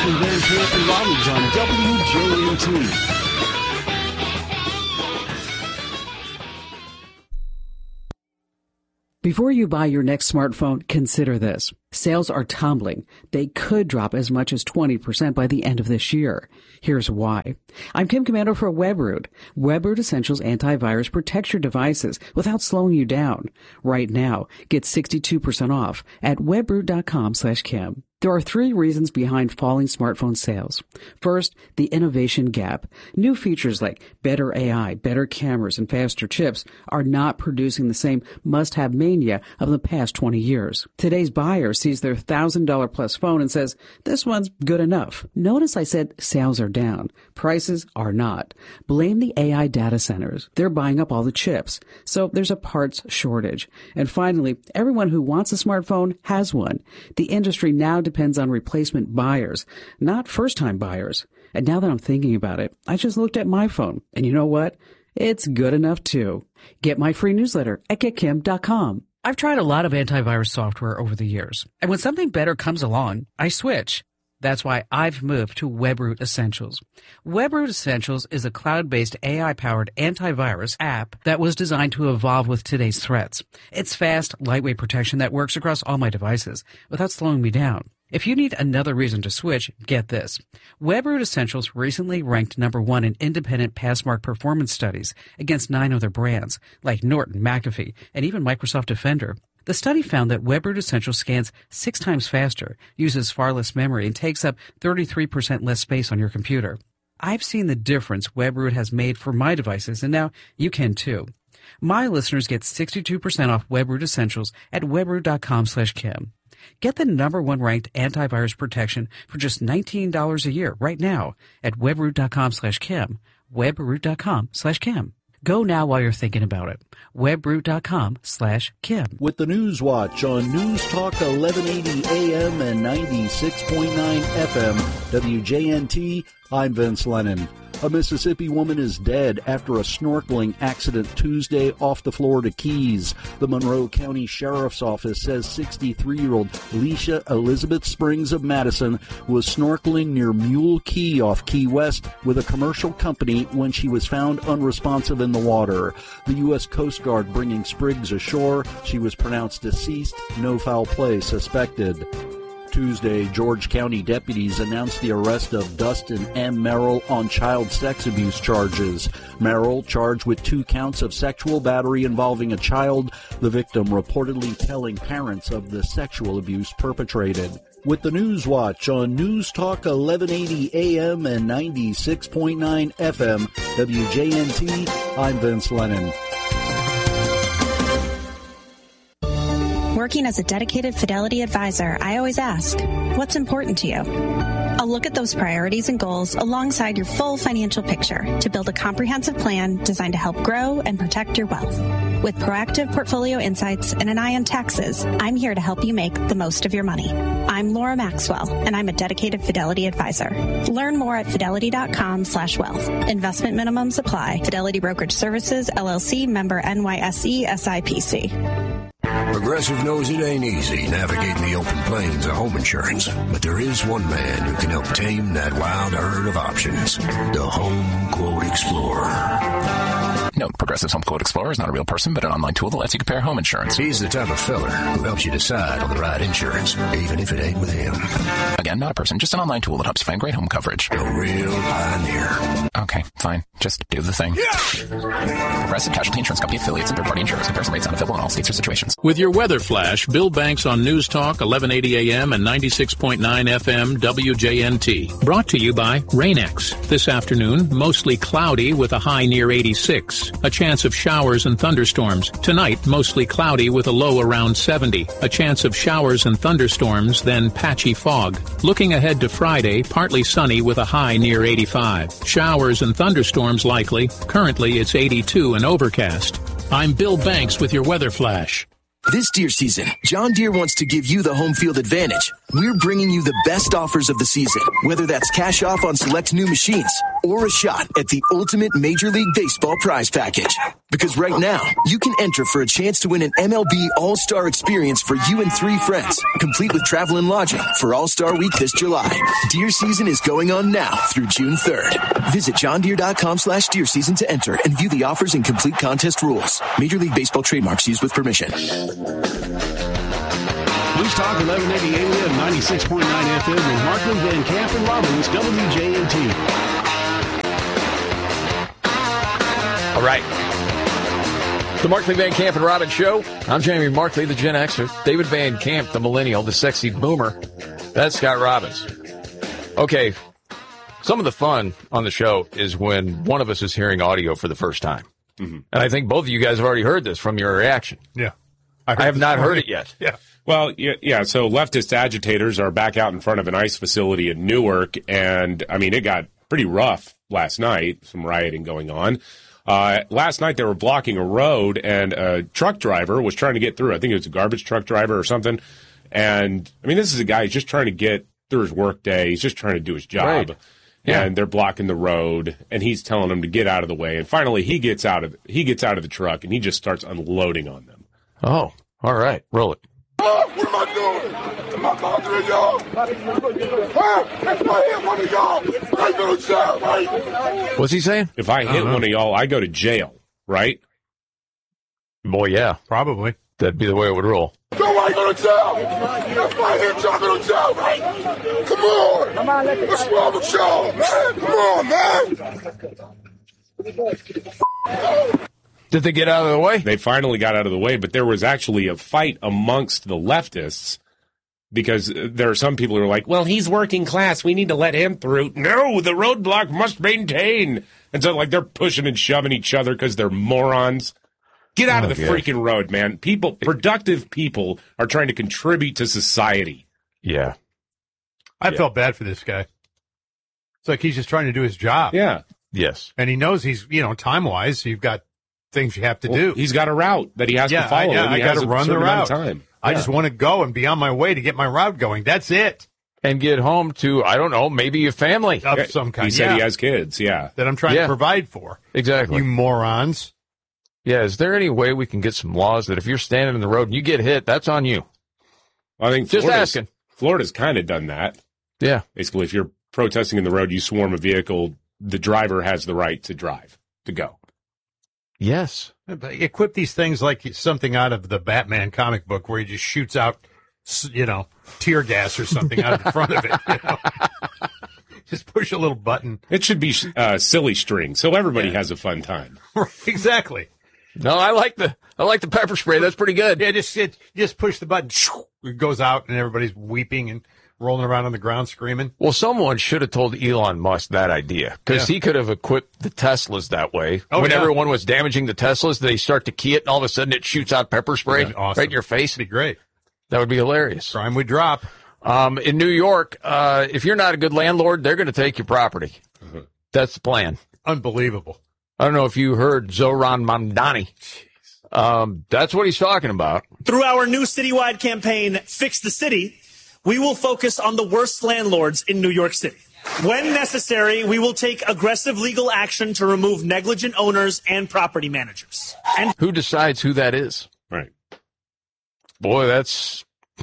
from Van Camp and Rollins on WJNT. Before you buy your next smartphone, consider this. Sales are tumbling. They could drop as much as 20% by the end of this year. Here's why. I'm Kim Komando for WebRoot. WebRoot Essentials Antivirus protects your devices without slowing you down. Right now, get 62% off at webroot.com/Kim. There are 3 reasons behind falling smartphone sales. First, the innovation gap. New features like better AI, better cameras, and faster chips are not producing the same must-have mania of the past 20 years. Today's buyer sees their $1,000 plus phone and says, this one's good enough. Notice I said sales are down. Prices are not. Blame the AI data centers. They're buying up all the chips. So there's a parts shortage. And finally, everyone who wants a smartphone has one. The industry now depends on replacement buyers, not first-time buyers. And now that I'm thinking about it, I just looked at my phone. And you know what? It's good enough, too. Get my free newsletter at getkim.com. I've tried a lot of antivirus software over the years. And when something better comes along, I switch. That's why I've moved to WebRoot Essentials. WebRoot Essentials is a cloud-based AI-powered antivirus app that was designed to evolve with today's threats. It's fast, lightweight protection that works across all my devices without slowing me down. If you need another reason to switch, get this. WebRoot Essentials recently ranked number 1 in independent Passmark performance studies against 9 other brands, like Norton, McAfee, and even Microsoft Defender. The study found that WebRoot Essentials scans 6 times faster, uses far less memory, and takes up 33% less space on your computer. I've seen the difference WebRoot has made for my devices, and now you can too. My listeners get 62% off WebRoot Essentials at webroot.com/Kim. Get the number 1 ranked antivirus protection for just $19 a year right now at webroot.com/Kim. Webroot.com/Kim. Go now while you're thinking about it. Webroot.com/Kim. With the News Watch on News Talk 1180 AM and 96.9 FM, WJNT, I'm Vince Lennon. A Mississippi woman is dead after a snorkeling accident Tuesday off the Florida Keys. The Monroe County Sheriff's Office says 63-year-old Leisha Elizabeth Springs of Madison was snorkeling near Mule Key off Key West with a commercial company when she was found unresponsive in the water. The U.S. Coast Guard bringing Spriggs ashore. She was pronounced deceased, no foul play suspected. Tuesday, George County deputies announced the arrest of Dustin M. Merrill on child sex abuse charges. Merrill charged with 2 counts of sexual battery involving a child, the victim reportedly telling parents of the sexual abuse perpetrated. With the News Watch on News Talk 1180 AM and 96.9 FM, WJNT, I'm Vince Lennon. Working as a dedicated Fidelity advisor, I always ask, what's important to you? I'll look at those priorities and goals alongside your full financial picture to build a comprehensive plan designed to help grow and protect your wealth. With proactive portfolio insights and an eye on taxes, I'm here to help you make the most of your money. I'm Laura Maxwell, and I'm a dedicated Fidelity advisor. Learn more at fidelity.com/wealth. Investment minimums apply. Fidelity Brokerage Services, LLC, member NYSE, SIPC. Progressive knows it ain't easy navigating the open plains of home insurance, but there is one man who can help tame that wild herd of options, the Home Quote Explorer. Note, Progressive's Home Quote Explorer is not a real person, but an online tool that lets you compare home insurance. He's the type of fella who helps you decide on the right insurance, even if it ain't with him. Again, not a person, just an online tool that helps you find great home coverage. A real pioneer. Okay, fine. Just do the thing. Yeah! Progressive Casualty Insurance Company affiliates and third-party insurers. Comparison rates not available in all states or situations. With your weather flash, Bill Banks on News Talk 1180 AM and 96.9 FM WJNT. Brought to you by Rain-X. This afternoon, mostly cloudy with a high near 86. A chance of showers and thunderstorms. Tonight, mostly cloudy with a low around 70. A chance of showers and thunderstorms, then patchy fog. Looking ahead to Friday, partly sunny with a high near 85. Showers and thunderstorms likely. Currently, it's 82 and overcast. I'm Bill Banks with your weather flash. This deer season, John Deere wants to give you the home field advantage we're bringing you the best offers of the season, whether that's cash off on select new machines or a shot at the ultimate Major League Baseball prize package. Because right now, you can enter for a chance to win an MLB All-Star experience for you and 3 friends, complete with travel and lodging for All-Star Week this July. Deer season is going on now through June 3rd. Visit johndeere.com/deer season to enter and view the offers and complete contest rules. Major League Baseball trademarks used with permission. News Talk 1180 AM, 96.9 FM with Markley, Van Camp, and Robbins, WJNT. All right. The Markley, Van Camp, and Robbins Show. I'm Jamie Markley, the Gen Xer. David Van Camp, the Millennial, the Sexy Boomer. That's Scott Robbins. Okay. Some of the fun on the show is when one of us is hearing audio for the first time. Mm-hmm. And I think both of you guys have already heard this from your reaction. Yeah. I have not heard it yet. Yeah. Well, yeah. So leftist agitators are back out in front of an ICE facility in Newark, and I mean, it got pretty rough last night. Some rioting going on. Last night they were blocking a road, and a truck driver was trying to get through. I think it was a garbage truck driver or something. And I mean, this is a guy who's just trying to get through his work day. He's just trying to do his job. Right. Yeah. And they're blocking the road, and he's telling them to get out of the way. And finally, he gets out of the truck, and he just starts unloading on them. Oh, all right, roll it. What am I doing? Am I bothering y'all? If I hit one of y'all, I go to jail, right? What's he saying? If I hit one of y'all, I go to jail, right? Boy, yeah. Probably. That'd be the way it would roll. So I go to jail. If I hit y'all, I go to jail, right? Come on. What's wrong with y'all, man? Come on, man. Did they get out of the way? They finally got out of the way, but there was actually a fight amongst the leftists because there are some people who are like, well, he's working class. We need to let him through. No, the roadblock must maintain. And so, like, they're pushing and shoving each other because they're morons. Get out of the freaking road, man. Productive people are trying to contribute to society. Yeah. I felt bad for this guy. It's like he's just trying to do his job. Yeah. Yes. And he knows he's, time-wise, you've got things you have to do. He's got a route that he has to follow. I got to run the route. Time. I just want to go and be on my way to get my route going. That's it. And get home to, I don't know, maybe a family. Of some kind. He said he has kids, that I'm trying to provide for. Exactly. You morons. Yeah, is there any way we can get some laws that if you're standing in the road and you get hit, that's on you? I think just asking. Florida's kind of done that. Yeah. Basically, if you're protesting in the road, you swarm a vehicle, the driver has the right to drive, to go. Yes. Equip these things like something out of the Batman comic book where he just shoots out, tear gas or something out of the front of it. Just push a little button. It should be silly string, so everybody has a fun time. Exactly. No, I like the pepper spray. That's pretty good. Yeah, just push the button. It goes out, and everybody's weeping and rolling around on the ground screaming. Well, someone should have told Elon Musk that idea because he could have equipped the Teslas that way. When everyone was damaging the Teslas, they start to key it, and all of a sudden it shoots out pepper spray right in your face. That'd be great. That would be hilarious. Crime would drop. In New York, if you're not a good landlord, they're going to take your property. Mm-hmm. That's the plan. Unbelievable. I don't know if you heard Zohran Mamdani. That's what he's talking about. Through our new citywide campaign, Fix the City, we will focus on the worst landlords in New York City. When necessary, we will take aggressive legal action to remove negligent owners and property managers. And who decides who that is? Right. Boy, that's...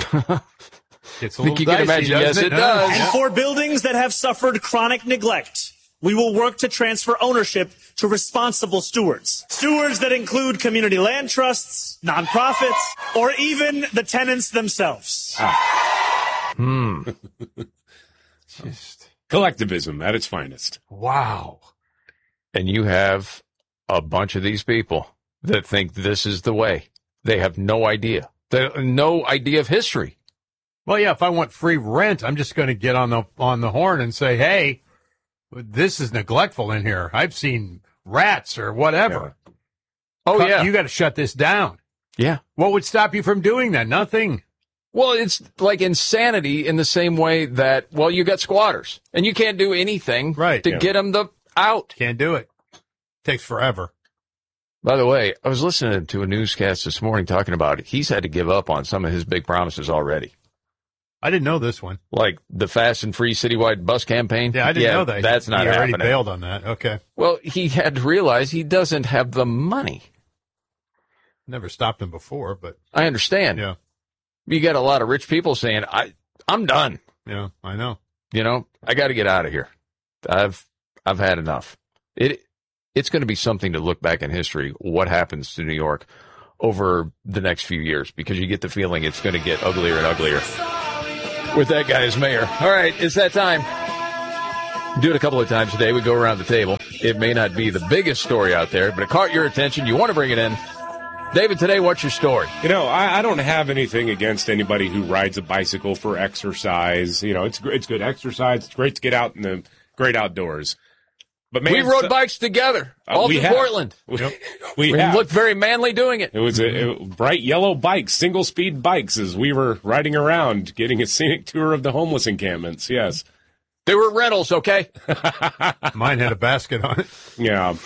It's I think you can imagine. Yes, it does. And for buildings that have suffered chronic neglect, we will work to transfer ownership to responsible stewards. Stewards that include community land trusts, nonprofits, or even the tenants themselves. Just collectivism at its finest. Wow. And you have a bunch of these people that think this is the way. They have no idea. They have no idea of history. Well, yeah, if I want free rent, I'm just going to get on the horn and say, hey, this is neglectful in here. I've seen rats or whatever. Yeah. Oh, yeah. You got to shut this down. Yeah. What would stop you from doing that? Nothing. Well, it's like insanity in the same way that, well, you got squatters and you can't do anything to get them out. Can't do it. Takes forever. By the way, I was listening to a newscast this morning talking about it. He's had to give up on some of his big promises already. I didn't know this one. Like the Fast and Free citywide bus campaign? Yeah, I didn't know that. That's not happening. He already bailed on that. Okay. Well, he had to realize he doesn't have the money. Never stopped him before, but... I understand. Yeah. You got a lot of rich people saying, I'm done. Yeah, I know. I got to get out of here. I've had enough. It's going to be something to look back in history, what happens to New York over the next few years, because you get the feeling it's going to get uglier and uglier with that guy as mayor. All right, it's that time. Do it a couple of times today. We go around the table. It may not be the biggest story out there, but it caught your attention. You want to bring it in. David, today, what's your story? I don't have anything against anybody who rides a bicycle for exercise. It's good exercise. It's great to get out in the great outdoors. But we rode bikes together all through Portland. We looked very manly doing it. It was a bright yellow bikes, single-speed bikes, as we were riding around, getting a scenic tour of the homeless encampments, yes. They were rentals, okay? Mine had a basket on it. Yeah.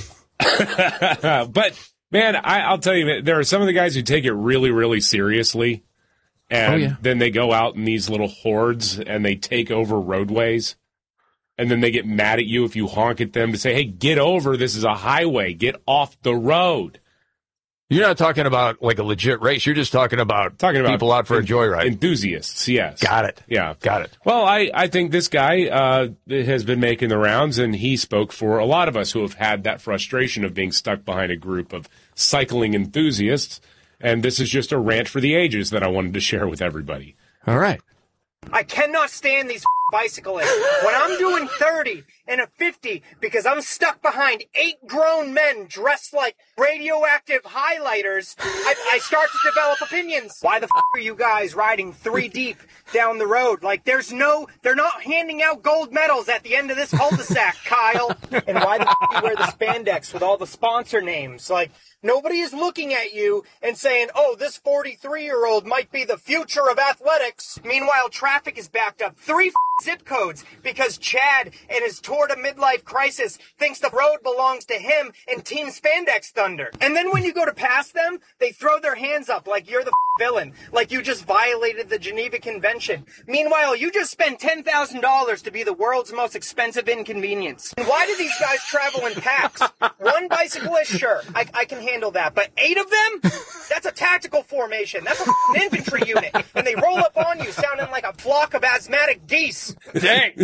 But, man, I'll tell you, there are some of the guys who take it really, really seriously, and then they go out in these little hordes, and they take over roadways. And then they get mad at you if you honk at them to say, hey, get over. This is a highway. Get off the road. You're not talking about like a legit race. You're just talking about people out for a joyride. Enthusiasts, yes. Got it. Yeah. Got it. Well, I think this guy has been making the rounds, and he spoke for a lot of us who have had that frustration of being stuck behind a group of cycling enthusiasts. And this is just a rant for the ages that I wanted to share with everybody. All right. I cannot stand these bicyclists. When I'm doing 30 and a 50 because I'm stuck behind 8 grown men dressed like radioactive highlighters, I start to develop opinions. Why the are you guys riding 3 deep down the road? Like they're not handing out gold medals at the end of this cul-de-sac, Kyle. And why the you wear the spandex with all the sponsor names? Like, nobody is looking at you and saying, oh, this 43-year-old might be the future of athletics. Meanwhile, traffic is backed up 3 zip codes because Chad and his tour to midlife crisis thinks the road belongs to him and Team Spandex Thunder. And then when you go to pass them, they throw their hands up like you're the villain, like you just violated the Geneva Convention. Meanwhile, you just spent $10,000 to be the world's most expensive inconvenience. And why do these guys travel in packs? 1 bicyclist, sure, I can handle that. But 8 of them? That's a tactical formation. That's an infantry unit. And they roll up on you sounding like a flock of asthmatic geese. Dang.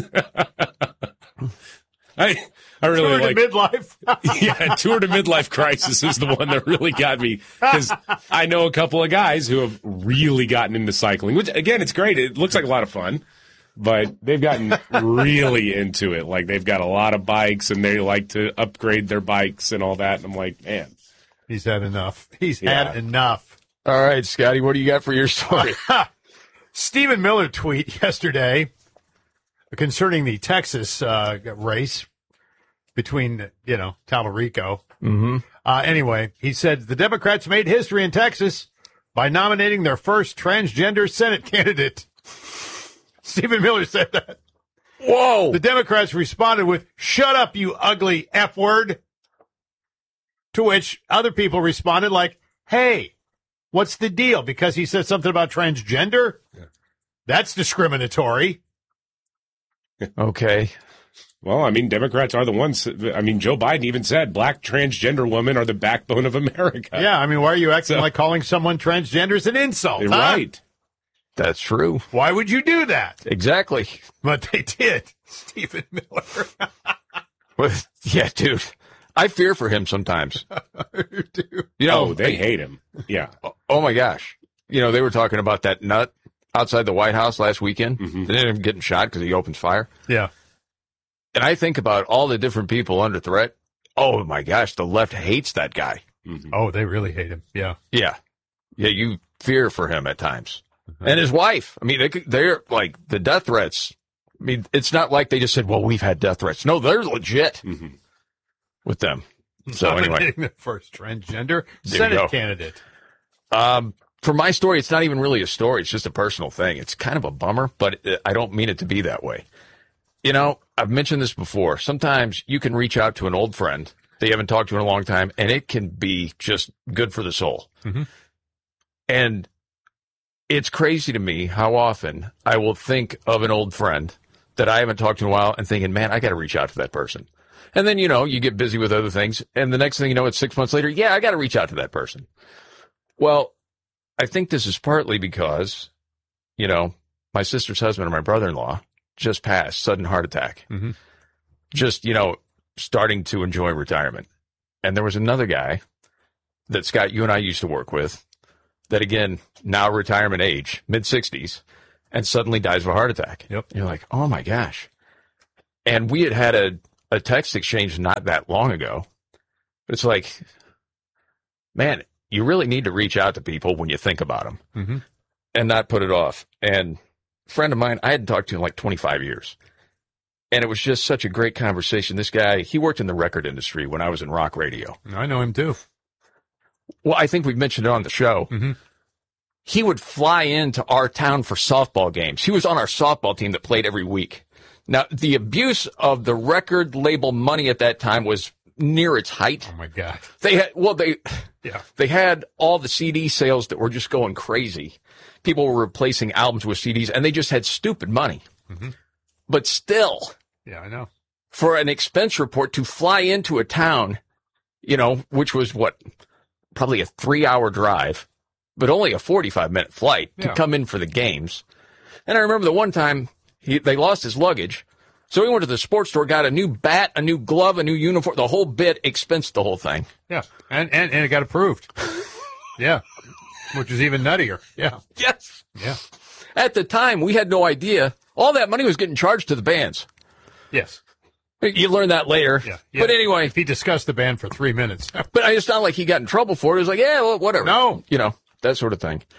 I really Tour like to midlife. Yeah, Tour to Midlife Crisis is the one that really got me, because I know a couple of guys who have really gotten into cycling, which again, it's great. It looks like a lot of fun, but they've gotten really into it. Like they've got a lot of bikes and they like to upgrade their bikes and all that. And I'm like, man, he's had enough. He's had enough. All right, Scotty, what do you got for your story? Stephen Miller tweet yesterday concerning the Texas race between, Talarico. Mm-hmm. Anyway, he said the Democrats made history in Texas by nominating their first transgender Senate candidate. Stephen Miller said that. Whoa. The Democrats responded with, shut up, you ugly F word. To which other people responded like, hey, what's the deal? Because he said something about transgender? Yeah. That's discriminatory. Okay. Well, I mean, Democrats are the ones. I mean, Joe Biden even said black transgender women are the backbone of America. Yeah, I mean, why are you acting like calling someone transgender is an insult? Huh? Right. That's true. Why would you do that? Exactly. But they did. Stephen Miller. Well, yeah, dude. I fear for him sometimes. You do. They hate him. Yeah. Oh, my gosh. They were talking about that nut outside the White House last weekend. Mm-hmm. They ended up getting shot because he opens fire. Yeah. And I think about all the different people under threat. Oh, my gosh, the left hates that guy. Mm-hmm. Oh, they really hate him. Yeah. Yeah. Yeah, you fear for him at times. Mm-hmm. And his wife. I mean, they're like the death threats. I mean, it's not like they just said, well, we've had death threats. No, they're legit with them. So anyway. The first transgender Senate candidate. For my story, it's not even really a story. It's just a personal thing. It's kind of a bummer, but I don't mean it to be that way. I've mentioned this before. Sometimes you can reach out to an old friend that you haven't talked to in a long time, and it can be just good for the soul. Mm-hmm. And it's crazy to me how often I will think of an old friend that I haven't talked to in a while and thinking, man, I got to reach out to that person. And then, you get busy with other things. And the next thing you know, it's 6 months later. Yeah, I got to reach out to that person. Well, I think this is partly because, my sister's husband and my brother-in-law just passed, sudden heart attack. Mm-hmm. Just, starting to enjoy retirement. And there was another guy that, Scott, you and I used to work with that, again, now retirement age, mid-60s, and suddenly dies of a heart attack. Yep. You're like, oh, my gosh. And we had a text exchange not that long ago. But it's like, man, you really need to reach out to people when you think about them mm-hmm. and not put it off. And a friend of mine, I hadn't talked to in like 25 years. And it was just such a great conversation. This guy, he worked in the record industry when I was in rock radio. I know him too. Well, I think we've mentioned it on the show. Mm-hmm. He would fly into our town for softball games. He was on our softball team that played every week. Now, the abuse of the record label money at that time was near its height. Oh, my God. They had all the CD sales that were just going crazy. People were replacing albums with CDs, and they just had stupid money. Mm-hmm. But still, yeah, I know. For an expense report to fly into a town, which was probably a 3-hour drive, but only a 45-minute flight to come in for the games. And I remember the one time they lost his luggage. So he went to the sports store, got a new bat, a new glove, a new uniform, the whole bit, expensed the whole thing. Yeah, and it got approved. Yeah, which is even nuttier. Yeah. Yes. Yeah. At the time, we had no idea. All that money was getting charged to the bands. Yes. You learn that later. Yeah. But anyway. If he discussed the band for 3 minutes. But it's not like he got in trouble for it. It was like, yeah, well, whatever. No. That sort of thing.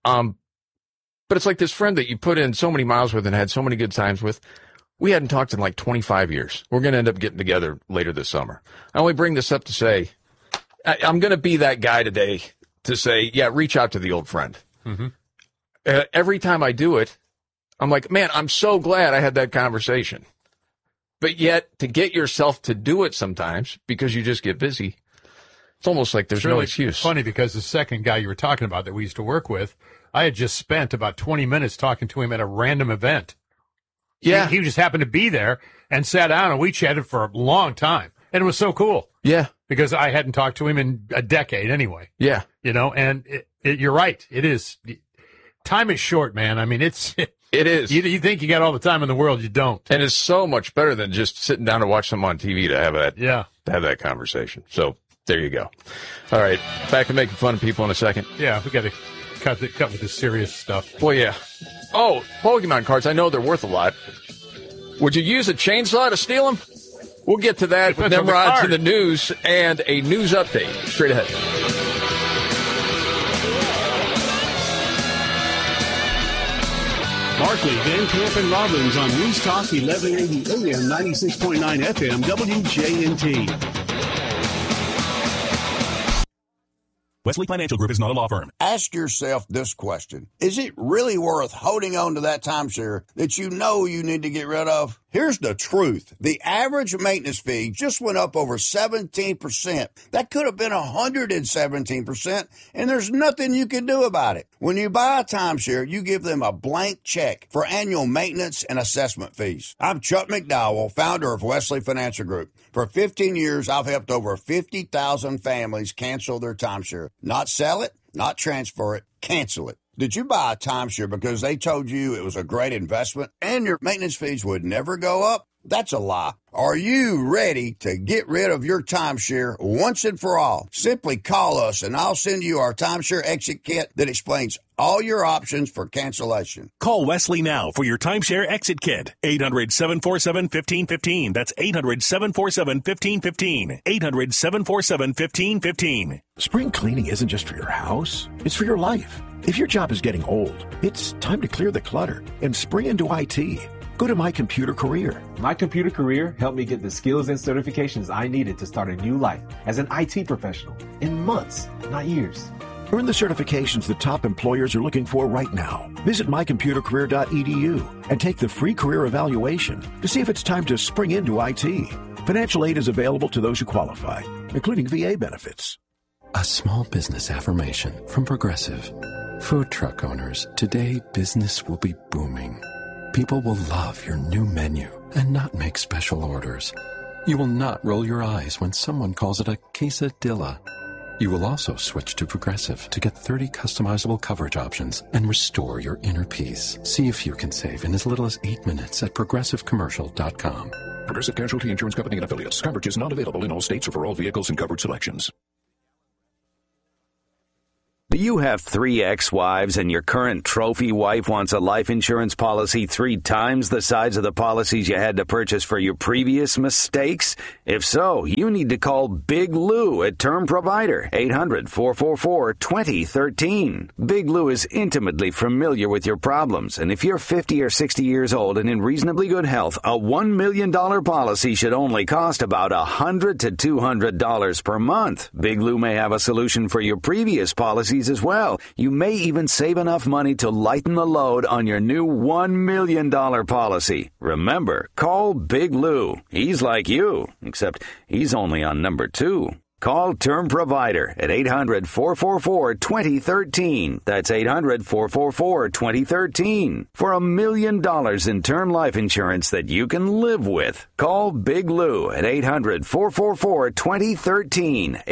But it's like this friend that you put in so many miles with and had so many good times with. We hadn't talked in like 25 years. We're going to end up getting together later this summer. I only bring this up to say, I'm going to be that guy today to say, yeah, reach out to the old friend. Mm-hmm. Every time I do it, I'm like, man, I'm so glad I had that conversation. But yet, to get yourself to do it sometimes, because you just get busy, it's almost like there's no excuse. It's funny because the second guy you were talking about that we used to work with, I had just spent about 20 minutes talking to him at a random event. Yeah. He just happened to be there and sat down, and we chatted for a long time. And it was so cool. Yeah. Because I hadn't talked to him in a decade anyway. Yeah. And you're right. It is. Time is short, man. I mean, it is. You think you got all the time in the world, you don't. And it's so much better than just sitting down to watch something on TV to have that conversation. So there you go. All right, back to making fun of people in a second. Yeah, we got to cut with the serious stuff. Well, yeah. Oh, Pokemon cards. I know they're worth a lot. Would you use a chainsaw to steal them? We'll get to that with Nimrod to the news and a news update straight ahead. Barkley, Van Camp, and Robbins on News Talk 1180 AM 96.9 FM WJNT. Wesley Financial Group is not a law firm. Ask yourself this question. Is it really worth holding on to that timeshare that you know you need to get rid of? Here's the truth. The average maintenance fee just went up over 17%. That could have been 117%, and there's nothing you can do about it. When you buy a timeshare, you give them a blank check for annual maintenance and assessment fees. I'm Chuck McDowell, founder of Wesley Financial Group. For 15 years, I've helped over 50,000 families cancel their timeshare. Not sell it, not transfer it, cancel it. Did you buy a timeshare because they told you it was a great investment and your maintenance fees would never go up? That's a lie. Are you ready to get rid of your timeshare once and for all? Simply call us and I'll send you our timeshare exit kit that explains all your options for cancellation. Call Wesley now for your timeshare exit kit. 800-747-1515. That's 800-747-1515. 800-747-1515. Spring cleaning isn't just for your house. It's for your life. If your job is getting old, it's time to clear the clutter and spring into IT. Go to My Computer Career. My Computer Career helped me get the skills and certifications I needed to start a new life as an IT professional in months, not years. Earn the certifications the top employers are looking for right now. Visit mycomputercareer.edu and take the free career evaluation to see if it's time to spring into IT. Financial aid is available to those who qualify, including VA benefits. A small business affirmation from Progressive. Food truck owners, today business will be booming. People will love your new menu and not make special orders. You will not roll your eyes when someone calls it a quesadilla. You will also switch to Progressive to get 30 customizable coverage options and restore your inner peace. See if you can save in as little as 8 minutes at progressivecommercial.com. Progressive Casualty Insurance Company and Affiliates. Coverage is not available in all states or for all vehicles and covered selections. Do you have 3 ex-wives and your current trophy wife wants a life insurance policy 3 times the size of the policies you had to purchase for your previous mistakes? If so, you need to call Big Lou at Term Provider, 800-444-2013. Big Lou is intimately familiar with your problems, and if you're 50 or 60 years old and in reasonably good health, a $1 million policy should only cost about $100 to $200 per month. Big Lou may have a solution for your previous policies as well. You may even save enough money to lighten the load on your new $1 million policy. Remember, call Big Lou. He's like you, except he's only on number 2. Call Term Provider at 800-444-2013. That's 800-444-2013. For $1 million in term life insurance that you can live with. Call Big Lou at 800-444-2013.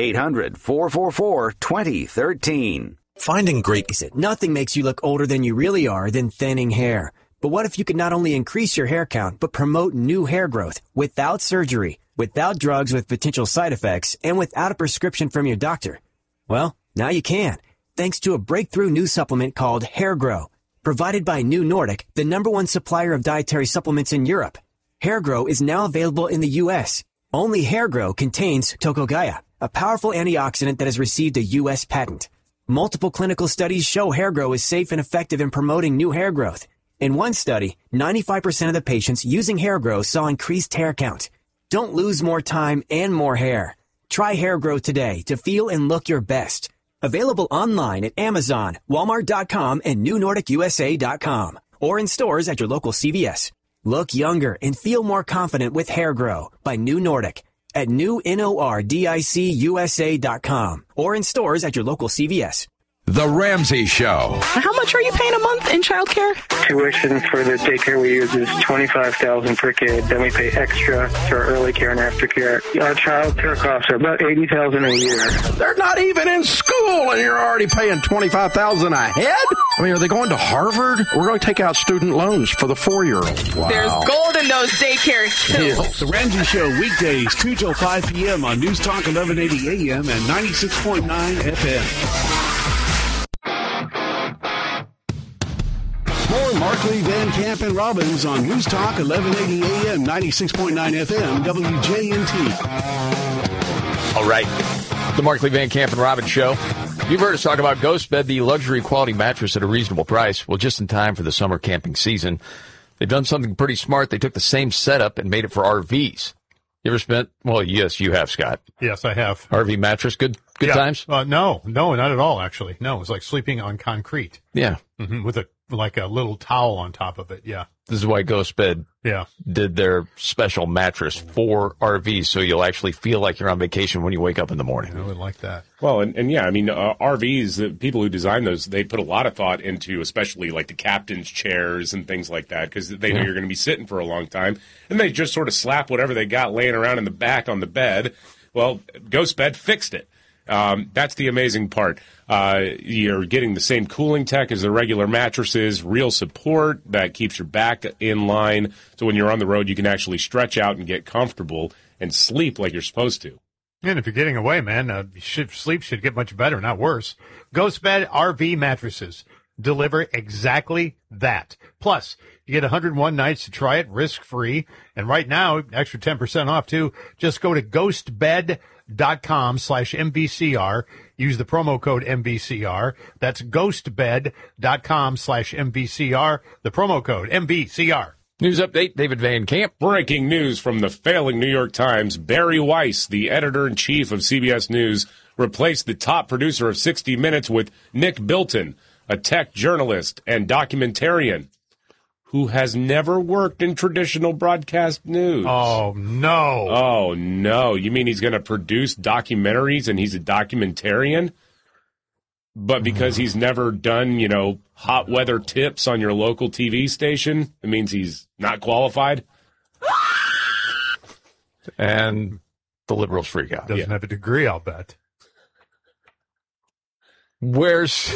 800-444-2013. Finding great is it. Nothing makes you look older than you really are than thinning hair. But what if you could not only increase your hair count, but promote new hair growth without surgery, without drugs with potential side effects, and without a prescription from your doctor? Well, now you can, thanks to a breakthrough new supplement called Hair Grow, provided by New Nordic, the #1 supplier of dietary supplements in Europe. Hair Grow is now available in the U.S. Only Hair Grow contains Tocogaya, a powerful antioxidant that has received a U.S. patent. Multiple clinical studies show Hair Grow is safe and effective in promoting new hair growth. In one study, 95% of the patients using Hair Grow saw increased hair count. Don't lose more time and more hair. Try Hair Grow today to feel and look your best. Available online at Amazon, Walmart.com, and NewNordicUSA.com, or in stores at your local CVS. Look younger and feel more confident with Hair Grow by New Nordic at NewNordicUSA.com, or in stores at your local CVS. The Ramsey Show. How much are you paying a month in childcare? Tuition for the daycare we use is $25,000 per kid. Then we pay extra for early care and aftercare. Our child care costs are about $80,000 a year. They're not even in school, and you're already paying $25,000 a head? I mean, are they going to Harvard? We're going to take out student loans for the 4-year-olds. Wow. There's gold in those daycares, too. The Ramsey Show, weekdays, 2 till 5 p.m. on News Talk 1180 AM and 96.9 FM. More Markley, Van Camp, and Robbins on News Talk 1180 AM, 96.9 FM, WJNT. All right. The Markley, Van Camp, and Robbins Show. You've heard us talk about Ghost Bed, the luxury quality mattress at a reasonable price. Well, just in time for the summer camping season. They've done something pretty smart. They took the same setup and made it for RVs. You ever spent? Well, yes, you have, Scott. Yes, I have. RV mattress, good times? No, not at all, actually. No, it was like sleeping on concrete. Yeah. Mm-hmm, with a little towel on top of it, yeah. This is why Ghost Bed did their special mattress for RVs, so you'll actually feel like you're on vacation when you wake up in the morning. I would like that. Well, and yeah, I mean, RVs, the people who design those, they put a lot of thought into, especially like the captain's chairs and things like that, because they know you're going to be sitting for a long time, and they just sort of slap whatever they got laying around in the back on the bed. Well, Ghost Bed fixed it. That's the amazing part. You're getting the same cooling tech as the regular mattresses, real support that keeps your back in line. So when you're on the road, you can actually stretch out and get comfortable and sleep like you're supposed to. And if you're getting away, man, sleep should get much better, not worse. Ghost Bed RV mattresses deliver exactly that. Plus, you get 101 nights to try it risk-free. And right now, extra 10% off, too. Just go to ghostbed.com/MVCR. Use the promo code MVCR. That's ghostbed.com/MVCR. The promo code MVCR. News update, David Van Camp. Breaking news from the failing New York Times. Barry Weiss, the editor-in-chief of CBS News, replaced the top producer of 60 Minutes with Nick Bilton, a tech journalist and documentarian who has never worked in traditional broadcast news. Oh, no. Oh, no. You mean he's going to produce documentaries and he's a documentarian? But because he's never done, hot weather tips on your local TV station, it means he's not qualified. And the liberals freak out. Doesn't have a degree, I'll bet. Where's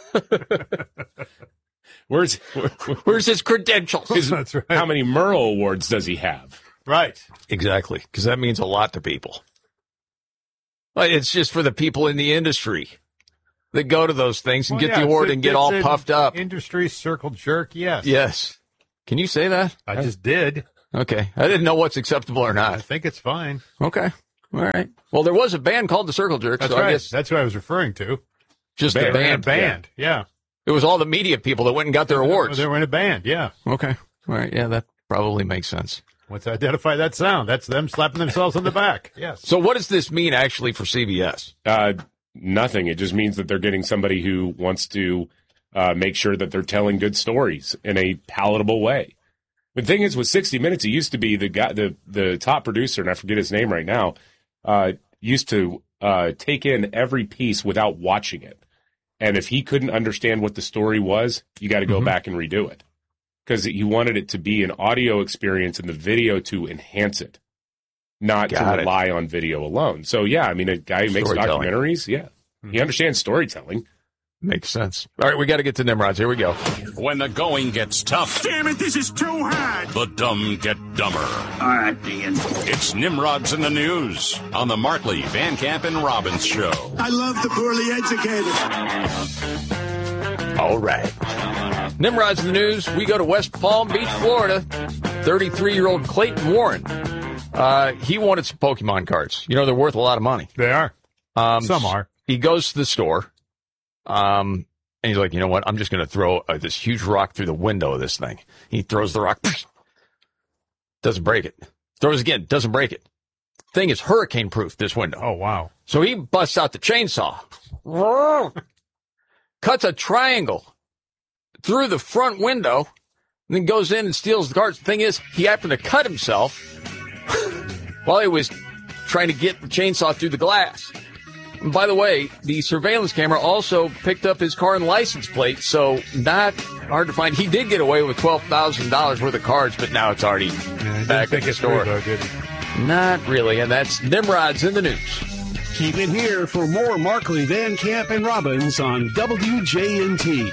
his credentials? That's right. How many Murrow Awards does he have? Right. Exactly, because that means a lot to people. But it's just for the people in the industry that go to those things and get the award and get all puffed up. Industry circle jerk, yes. Yes. Can you say that? I just did. Okay. I didn't know what's acceptable or not. I think it's fine. Okay. All right. Well, there was a band called the Circle Jerks. That's so right. I guess That's what I was referring to. just the band. Band, yeah. It was all the media people that went and got their awards. They were in a band, yeah. Okay. All right. Yeah, that probably makes sense. Let's identify that sound. That's them slapping themselves on the back. Yes. So what does this mean actually for CBS? Nothing. It just means that they're getting somebody who wants to make sure that they're telling good stories in a palatable way. The thing is, with 60 Minutes, it used to be the top producer, and I forget his name right now, used to take in every piece without watching it. And if he couldn't understand what the story was, you got to go back and redo it. Because he wanted it to be an audio experience and the video to enhance it, not to rely on video alone. So, yeah, I mean, a guy who makes documentaries, he understands storytelling. Makes sense. All right, we got to get to Nimrods. Here we go. When the going gets tough. Damn it, this is too hard. The dumb get dumber. All right, Dean. It's Nimrods in the News on the Markley, Van Camp, and Robbins Show. I love the poorly educated. All right. Nimrods in the News. We go to West Palm Beach, Florida. 33-year-old Clayton Warren. He wanted some Pokemon cards. They're worth a lot of money. They are. Some are. He goes to the store. And he's like, you know what? I'm just going to throw this huge rock through the window of this thing. He throws the rock. Doesn't break it. Throws again. Doesn't break it. Thing is hurricane-proof, this window. Oh, wow. So he busts out the chainsaw. Cuts a triangle through the front window, and then goes in and steals the cards. The thing is, he happened to cut himself while he was trying to get the chainsaw through the glass. And by the way, the surveillance camera also picked up his car and license plate, so not hard to find. He did get away with $12,000 worth of cards, but now it's already back at the store. Not really, and that's Nimrods in the News. Keep it here for more Markley, Van Camp, and Robbins on WJNT.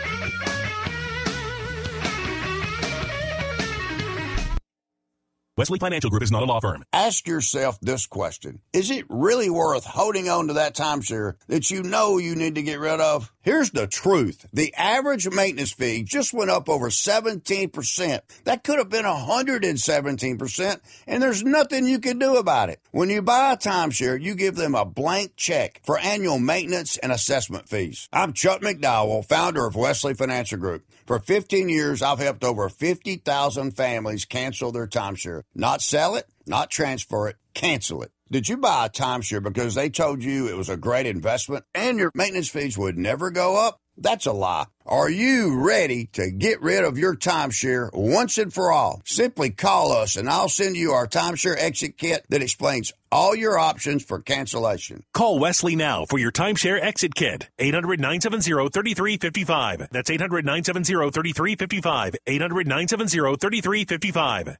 Wesley Financial Group is not a law firm. Ask yourself this question. Is it really worth holding on to that timeshare that you know you need to get rid of? Here's the truth. The average maintenance fee just went up over 17%. That could have been 117%, and there's nothing you can do about it. When you buy a timeshare, you give them a blank check for annual maintenance and assessment fees. I'm Chuck McDowell, founder of Wesley Financial Group. For 15 years, I've helped over 50,000 families cancel their timeshare. Not sell it, not transfer it, cancel it. Did you buy a timeshare because they told you it was a great investment and your maintenance fees would never go up? That's a lie. Are you ready to get rid of your timeshare once and for all? Simply call us and I'll send you our timeshare exit kit that explains all your options for cancellation. Call Wesley now for your timeshare exit kit. 800-970-3355. That's 800-970-3355. 800-970-3355.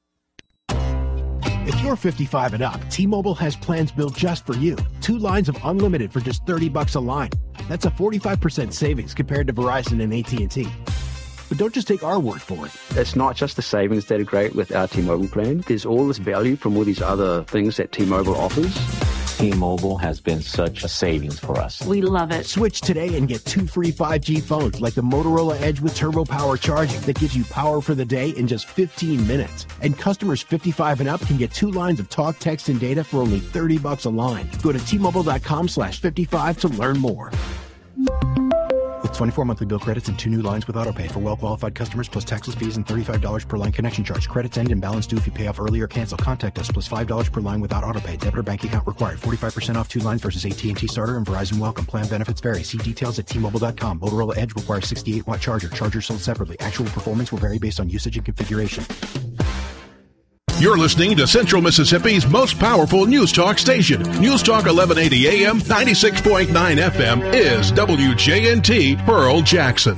If you're 55 and up, T-Mobile has plans built just for you. 2 lines of unlimited for just $30 a line. That's a 45% savings compared to Verizon and AT&T. But don't just take our word for it. It's not just the savings that are great with our T-Mobile plan. There's all this value from all these other things that T-Mobile offers. T-Mobile has been such a savings for us. We love it. Switch today and get 2 free 5G phones like the Motorola Edge with Turbo Power charging that gives you power for the day in just 15 minutes. And customers 55 and up can get 2 lines of talk, text, and data for only $30 a line. Go to T-Mobile.com/55 to learn more. With 24 monthly bill credits and 2 new lines with autopay for well-qualified customers plus taxes, fees, and $35 per line connection charge. Credits end and balance due if you pay off early or cancel. Contact us plus $5 per line without autopay. Debit or bank account required. 45% off 2 lines versus AT&T Starter and Verizon Welcome. Plan benefits vary. See details at T-Mobile.com. Motorola Edge requires 68-watt charger. Chargers sold separately. Actual performance will vary based on usage and configuration. You're listening to Central Mississippi's most powerful news talk station. News Talk 1180 AM, 96.9 FM is WJNT Pearl Jackson.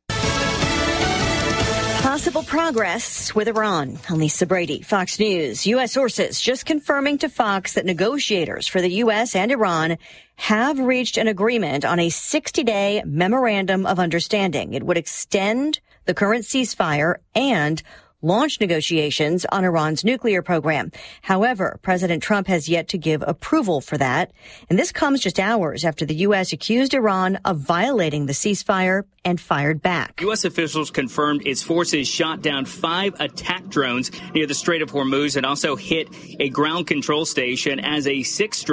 Possible progress with Iran. I'm Lisa Brady, Fox News. U.S. sources just confirming to Fox that negotiators for the U.S. and Iran have reached an agreement on a 60-day memorandum of understanding. It would extend the current ceasefire and launch negotiations on Iran's nuclear program. However, President Trump has yet to give approval for that. And this comes just hours after the U.S. accused Iran of violating the ceasefire and fired back. U.S. officials confirmed its forces shot down 5 attack drones near the Strait of Hormuz and also hit a ground control station as a 6th